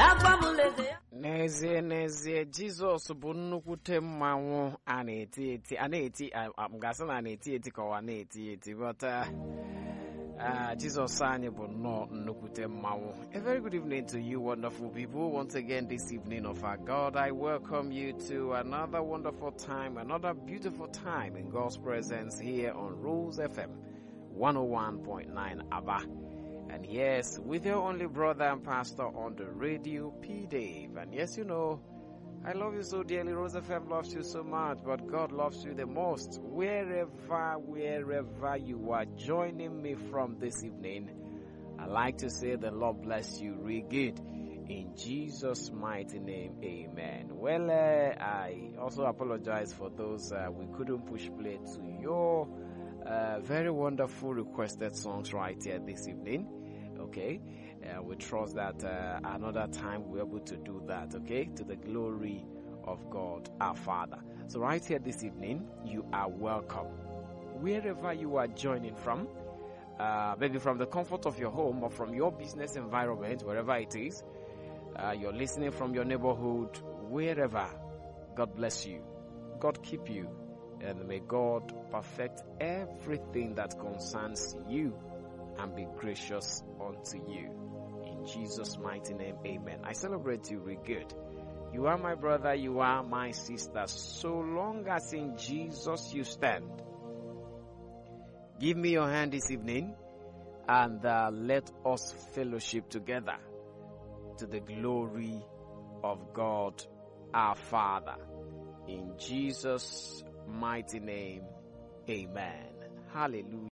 N'ezie Jesus bụ nnukwute mmanwụ a na-eti gasị na na-eti ka ọ na-eti but Jesus anyị bụ nnọọ nnukwute mmanwụ. A very good evening to you wonderful people. Once again this evening of our God, I welcome you to another wonderful time, another beautiful time in God's presence here on Rose FM 101.9 Aba. And yes, with your only brother and pastor on the radio, P. Dave. And yes, you know, I love you so dearly. Rose FM loves you so much, but God loves you the most. Wherever you are joining me from this evening, I like to say the Lord bless you real good. In Jesus' mighty name, amen. Well, I also apologize for those we couldn't push play to your very wonderful requested songs right here this evening. Okay, we trust that another time we're able to do that, okay, to the glory of God our Father. So right here this evening, you are welcome. Wherever you are joining from, maybe from the comfort of your home or from your business environment, wherever it is, you're listening from your neighborhood, wherever, God bless you. God keep you. And may God perfect everything that concerns you and be gracious unto you. In Jesus' mighty name, amen. I celebrate you real good. You are my brother, you are my sister. So long as in Jesus you stand. Give me your hand this evening and let us fellowship together to the glory of God our Father. In Jesus' mighty name, amen. Hallelujah.